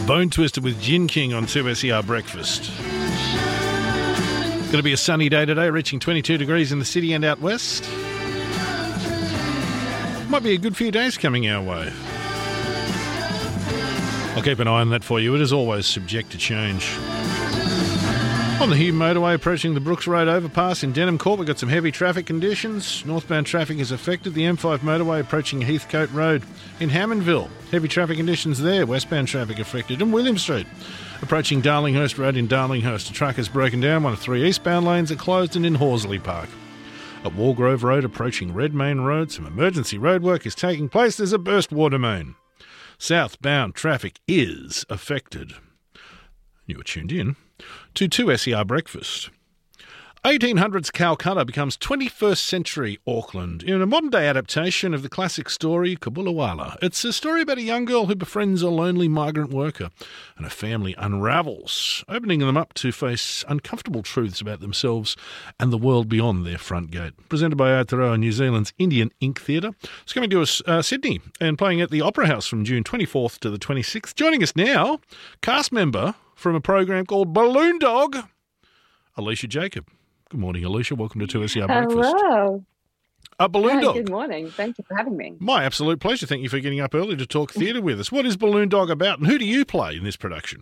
Bone Twister with Gin King on 2SER Breakfast. Going to be a sunny day today, reaching 22 degrees in the city and out west. Might be a good few days coming our way. I'll keep an eye on that for you. It is always subject to change. On the Hume motorway approaching the Brooks Road overpass in Denham Court, we've got some heavy traffic conditions. Northbound traffic is affected. The M5 motorway approaching Heathcote Road in Hammondville. Heavy traffic conditions there. Westbound traffic affected. And William Street approaching Darlinghurst Road in Darlinghurst. A truck has broken down. One of three eastbound lanes are closed and in Horsley Park. At Walgrove Road approaching Redmayne Road, some emergency roadwork is taking place. There's a burst water main. Southbound traffic is affected. You are tuned in to 2SER Breakfast. 1800s Calcutta becomes 21st century Auckland in a modern-day adaptation of the classic story Kabulawala. It's a story about a young girl who befriends a lonely migrant worker and her family unravels, opening them up to face uncomfortable truths about themselves and the world beyond their front gate. Presented by Aotearoa New Zealand's Indian Ink Theatre. It's coming to us Sydney and playing at the Opera House from June 24th to the 26th. Joining us now, cast member from a program called Balloon Dog, Alicia Jacob. Good morning, Alicia. Welcome to 2SER Breakfast. Hello. Balloon Dog. Good morning. Thank you for having me. My absolute pleasure. Thank you for getting up early to talk theatre with us. What is Balloon Dog about and who do you play in this production?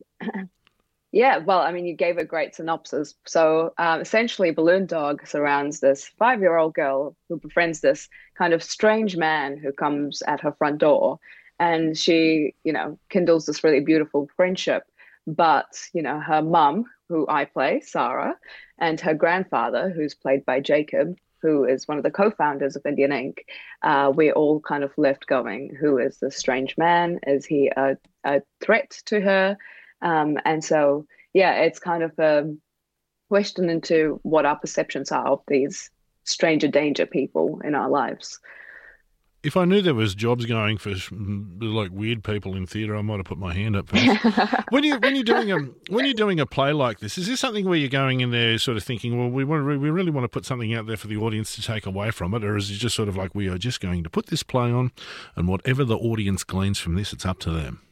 Yeah, well, I mean, you gave a great synopsis. So essentially, Balloon Dog surrounds this 5-year-old girl who befriends this kind of strange man who comes at her front door. And she, kindles this really beautiful friendship. But, her mum, who I play, Sarah, and her grandfather, who's played by Jacob, who is one of the co-founders of Indian Ink, we're all kind of left going, who is this strange man? Is he a threat to her? And so, it's kind of a question into what our perceptions are of these stranger danger people in our lives. If I knew there was jobs going for like weird people in theatre, I might have put my hand up first. When you're doing a play like this, is this something where you're going in there sort of thinking, well, we really want to put something out there for the audience to take away from it, or is it just sort of like we are just going to put this play on, and whatever the audience gleans from this, it's up to them?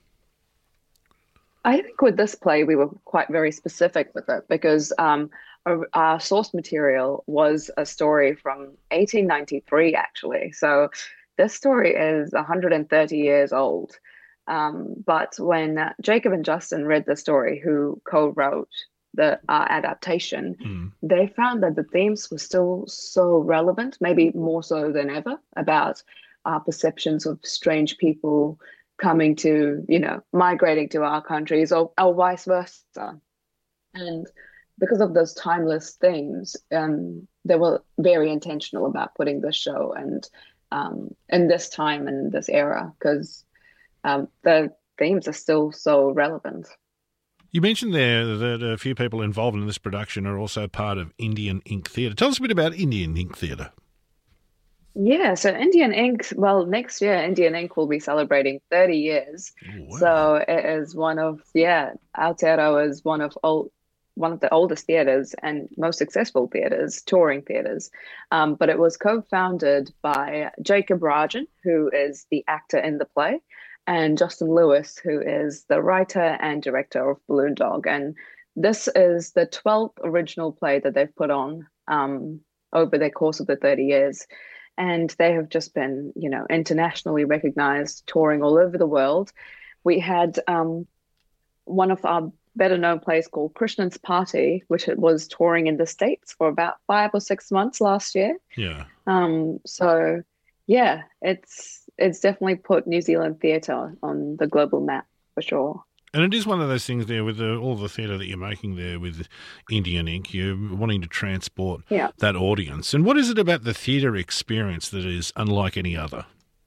I think with this play, we were quite very specific with it because our source material was a story from 1893, actually. So this story is 130 years old. But when Jacob and Justin read the story, who co-wrote the adaptation, they found that the themes were still so relevant, maybe more so than ever, about our perceptions of strange people coming to, migrating to our countries or vice versa. And because of those timeless themes, they were very intentional about putting this show and in this time and this era, because the themes are still so relevant. You mentioned there that a few people involved in this production are also part of Indian Ink Theatre. Tell us a bit about Indian Ink Theatre. Yeah, so Indian Ink, well, next year Indian Ink will be celebrating 30 years. Oh, wow. So it is Aotearoa is one of the oldest theatres and most successful theatres, touring theatres. But it was co-founded by Jacob Rajan, who is the actor in the play, and Justin Lewis, who is the writer and director of Balloon Dog. And this is the 12th original play that they've put on over the course of the 30 years. And they have just been, internationally recognized, touring all over the world. We had one of our better-known plays called Krishnan's Party, which it was touring in the States for about 5 or 6 months last year. Yeah. So, yeah, it's definitely put New Zealand theatre on the global map for sure. And it is one of those things there with all the theatre that you're making there with Indian Ink. You're wanting to transport that audience. And what is it about the theatre experience that is unlike any other?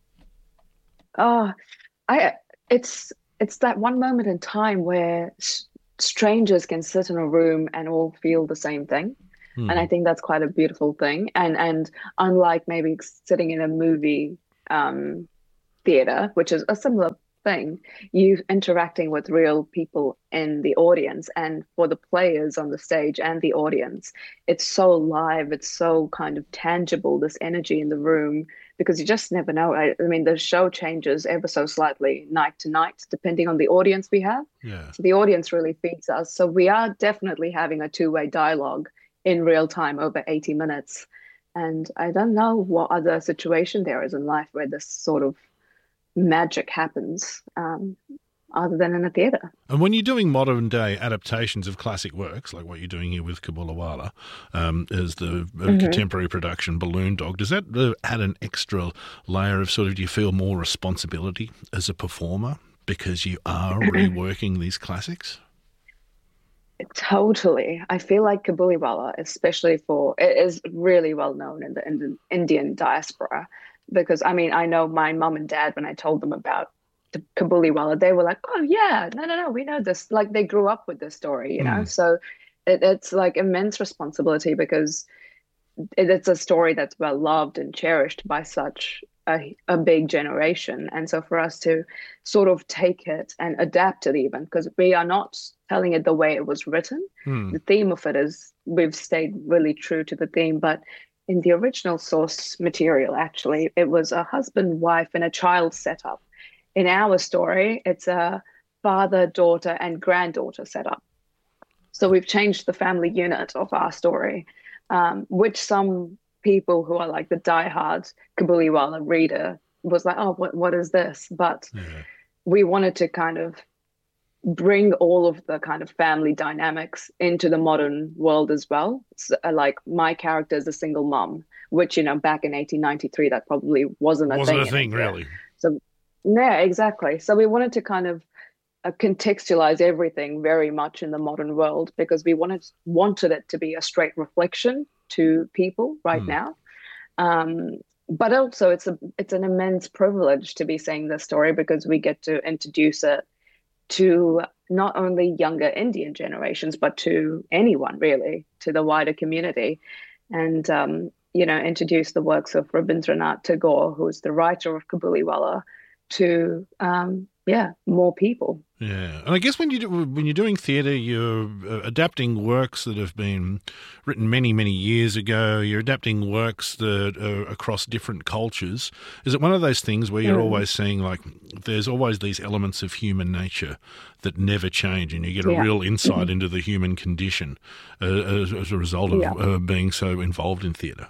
It's that one moment in time where strangers can sit in a room and all feel the same thing. And I think that's quite a beautiful thing. And unlike maybe sitting in a movie theatre, which is a similar thing. You interacting with real people in the audience, and for the players on the stage and the audience, it's so live, it's so kind of tangible, this energy in the room, because you just never know. I mean, the show changes ever so slightly night to night, depending on the audience we have. Yeah. So the audience really feeds us. So we are definitely having a two-way dialogue in real time over 80 minutes. And I don't know what other situation there is in life where this sort of magic happens, other than in a theatre. And when you're doing modern day adaptations of classic works, like what you're doing here with Cabullawala, as the contemporary production Balloon Dog, does that add an extra layer of sort of, do you feel more responsibility as a performer because you are reworking these classics? Totally. I feel like Cabullawala, it is really well known in the Indian diaspora, because I mean, I know my mum and dad, when I told them about the Cabullawala, they were like, "Oh yeah, no, we know this." Like they grew up with this story, you know. So it's like immense responsibility, because it's a story that's well loved and cherished by such a big generation. And so for us to sort of take it and adapt it, even because we are not telling it the way it was written, the theme of it is, we've stayed really true to the theme. But in the original source material, actually, it was a husband, wife, and a child setup. In our story, it's a father, daughter, and granddaughter setup. So we've changed the family unit of our story, which some people who are like the diehard Cabullawala reader was like, "Oh, what is this?" But we wanted to kind of bring all of the kind of family dynamics into the modern world as well. So, like my character is a single mom, which, you know, back in 1893, that probably wasn't a thing really. So yeah, exactly. So we wanted to kind of contextualize everything very much in the modern world, because we wanted it to be a straight reflection to people right now. But also it's an immense privilege to be saying this story, because we get to introduce it to not only younger Indian generations, but to anyone really, to the wider community. And, you know, introduce the works of Rabindranath Tagore, who's the writer of Cabullawala, to more people. Yeah, and I guess when you're doing theatre, you're adapting works that have been written many, many years ago. You're adapting works that are across different cultures. Is it one of those things where you're always seeing, like, there's always these elements of human nature that never change, and you get a real insight into the human condition as a result of being so involved in theatre?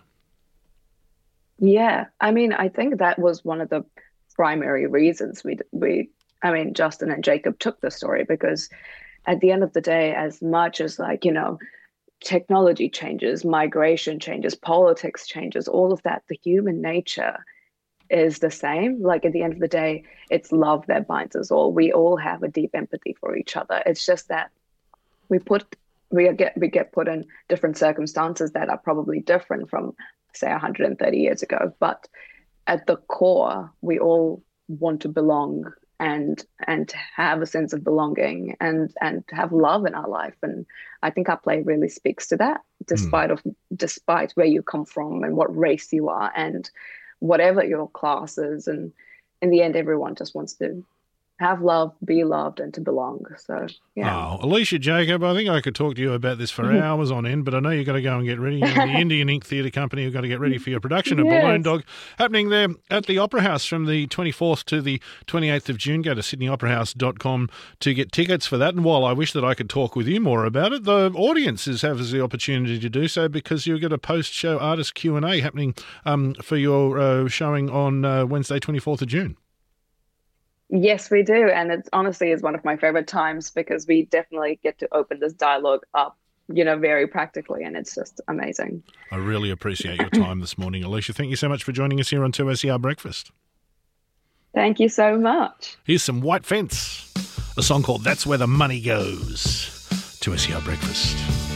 Yeah, I mean, I think that was one of the primary reasons Justin and Jacob took the story, because at the end of the day, as much as, like, you know, technology changes, migration changes, politics changes, all of that, the human nature is the same. Like at the end of the day, it's love that binds us all. We all have a deep empathy for each other. It's just that we get put in different circumstances that are probably different from, say, 130 years ago. But at the core, we all want to belong and have a sense of belonging and have love in our life. And I think our play really speaks to that, despite where you come from and what race you are and whatever your class is. And in the end, everyone just wants to have love, be loved, and to belong. So, yeah. Oh, Alicia Jacob, I think I could talk to you about this for hours on end, but I know you've got to go and get ready. The Indian Ink Theatre Company have got to get ready for your production of Balloon Dog, happening there at the Opera House from the 24th to the 28th of June. Go to sydneyoperahouse.com to get tickets for that. And while I wish that I could talk with you more about it, the audience has the opportunity to do so, because you've got a post-show artist Q&A happening for your showing on Wednesday, 24th of June. Yes, we do. And it honestly is one of my favorite times, because we definitely get to open this dialogue up, you know, very practically. And it's just amazing. I really appreciate your time this morning, Alicia. Thank you so much for joining us here on 2SER Breakfast. Thank you so much. Here's some White Fence, a song called That's Where the Money Goes. 2SER Breakfast.